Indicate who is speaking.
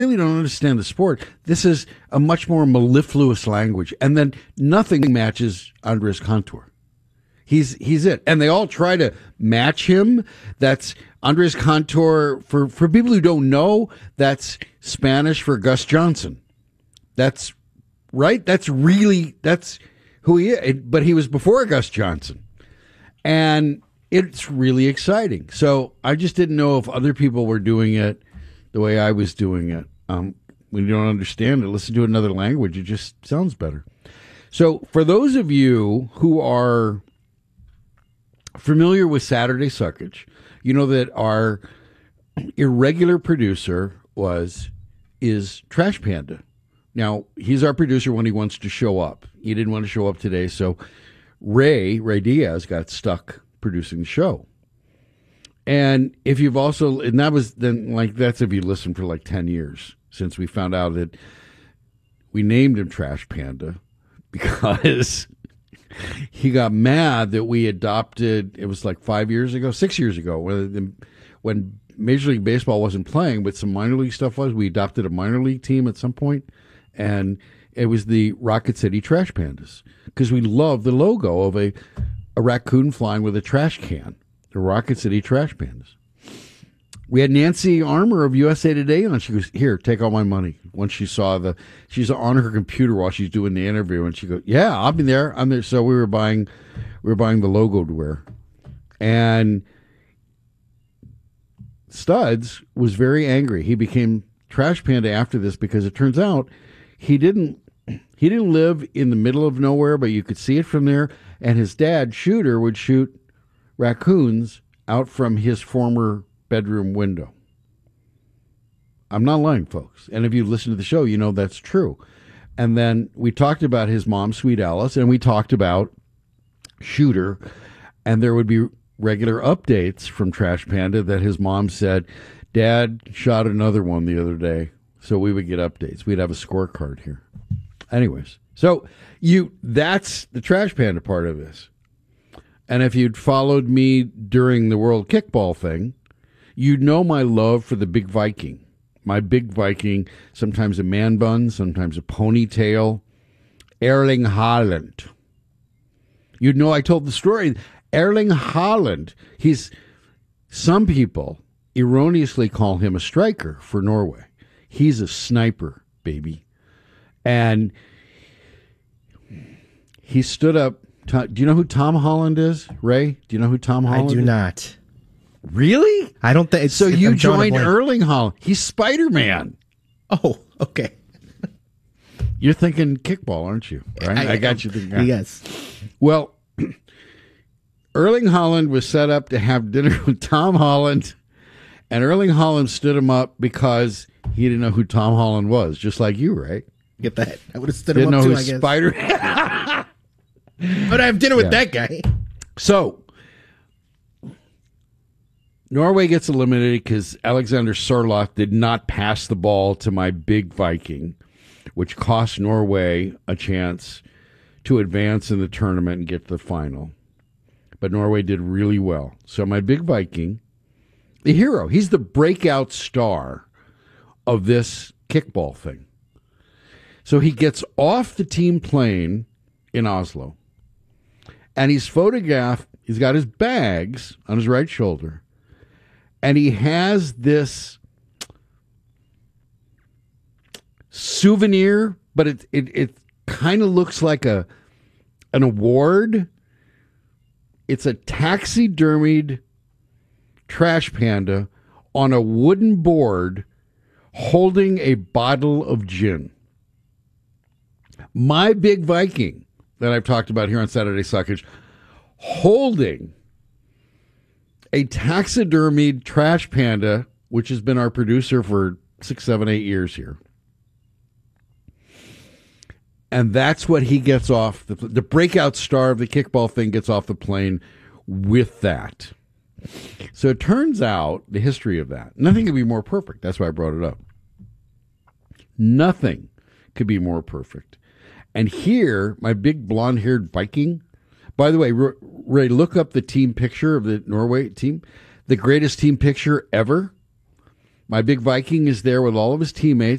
Speaker 1: really don't understand the sport. This is a much more mellifluous language. And then nothing matches Andres Cantor. He's it. And they all try to match him. That's Andres Cantor. For people who don't know, that's Spanish for Gus Johnson. That's right. That's who he is. But he was before Gus Johnson. And it's really exciting. So I just didn't know if other people were doing it the way I was doing it. When you don't understand it, listen to another language. It just sounds better. So for those of you who are familiar with Saturday Suckage, you know that our irregular producer is Trash Panda. Now, he's our producer when he wants to show up. He didn't want to show up today, so Ray Diaz got stuck producing the show. And if you've also, and that was then that's if you listened for 10 years since we found out that we named him Trash Panda because he got mad that we adopted, it was 6 years ago, when Major League Baseball wasn't playing, but some minor league stuff was. We adopted a minor league team at some point, and it was the Rocket City Trash Pandas because we love the logo of a raccoon flying with a trash can, the Rocket City Trash Pandas. We had Nancy Armour of USA Today on. She goes, "Here, take all my money." Once she's on her computer while she's doing the interview, and she goes, "Yeah, I'll be there. I'm there." So we were buying the logo to wear, and Studs was very angry. He became Trash Panda after this because it turns out he didn't live in the middle of nowhere, but you could see it from there. And his dad, Shooter, would shoot raccoons out from his former bedroom window. I'm not lying, folks. And if you listen to the show, you know that's true. And then we talked about his mom, Sweet Alice, and we talked about Shooter. And there would be regular updates from Trash Panda that his mom said, "Dad shot another one the other day." So we would get updates. We'd have a scorecard here. Anyways, so that's the Trash Panda part of this. And if you'd followed me during the World Kickball thing, you'd know my love for the Big Viking. My Big Viking, sometimes a man bun, sometimes a ponytail, Erling Haaland. You'd know I told the story. Erling Haaland, some people erroneously call him a striker for Norway. He's a sniper, baby. And he stood up. Do you know who Tom Holland is, Ray? Do you know who Tom Holland is?
Speaker 2: I do not.
Speaker 1: Really?
Speaker 2: I don't think
Speaker 1: so. You joined Erling Haaland. He's Spider-Man.
Speaker 2: Oh, okay.
Speaker 1: You're thinking kickball, aren't you? Right? I got you thinking.
Speaker 2: Yes.
Speaker 1: Well, Erling Haaland was set up to have dinner with Tom Holland, and Erling Haaland stood him up because he didn't know who Tom Holland was, just like you, right?
Speaker 2: Get that? I would have stood him up too, I guess.
Speaker 1: Spider-Man.
Speaker 2: But I have dinner with that guy.
Speaker 1: So, Norway gets eliminated because Alexander Sørloth did not pass the ball to my Big Viking, which cost Norway a chance to advance in the tournament and get to the final. But Norway did really well. So my Big Viking, the hero, he's the breakout star of this kickball thing. So he gets off the team plane in Oslo, and he's photographed. He's got his bags on his right shoulder, and he has this souvenir, but it kind of looks like an award. It's a taxidermied Trash Panda on a wooden board holding a bottle of gin. My Big Viking that I've talked about here on Saturday Suckage holding a taxidermied Trash Panda, which has been our producer for 6, 7, 8 years here. And that's what he gets off. The breakout star of the kickball thing gets off the plane with that. So it turns out the history of that. Nothing could be more perfect. That's why I brought it up. Nothing could be more perfect. And here, my big blonde-haired Viking. By the way, Ray, look up the team picture of the Norway team. The greatest team picture ever. My Big Viking is there with all of his teammates.